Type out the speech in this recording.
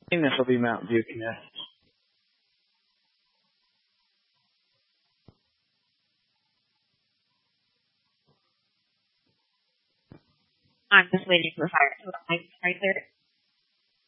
I think this will be Mountain View Connect. I'm just waiting for fire to light right there.